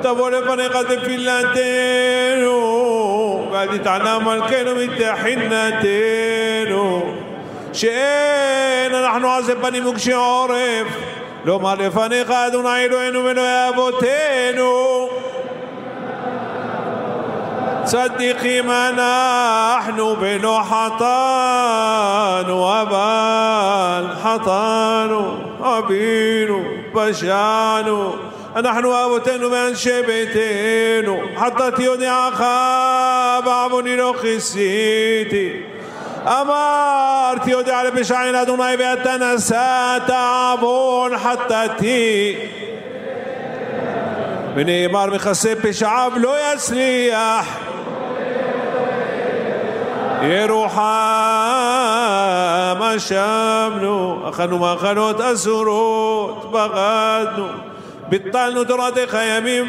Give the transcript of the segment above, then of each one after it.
תבוא לפניך תפילתנו, ואל תתענה מלכנו מתחינתנו, שאין אנחנו עזי פנים וקשי עורף, לומר לפניך אדוני אלוהינו ואלוהי אבותינו, צדיקים אנחנו ולא חטאנו, אבל חטאנו, אבינו, פשענו, אנחנו אבותינו ואנשי ביתנו, חטאתי הודיעך בעווני לא כיסיתי, אמרתי יודע לפשעי לאדוני ואתה נשאת עוון חטאתי, ונאמר מכסה פשעיו לא יצליח, ירוחם אשמנו, אכלנו מאכלות אסורות, בגדנו, ביטלנו תורתך ימים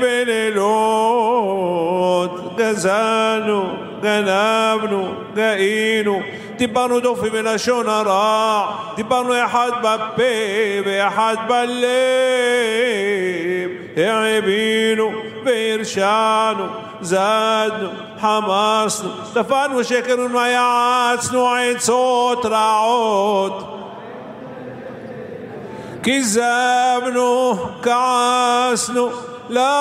ולילות, גזלנו, גנבנו, גאינו, דיברנו דופי בלשון הרע, דיברנו אחד בפה ואחד בלב, העבינו והרשענו, זדנו, חמסנו, טפלנו שקרנו ויעצנו עצות רעות, כזבנו, כעסנו,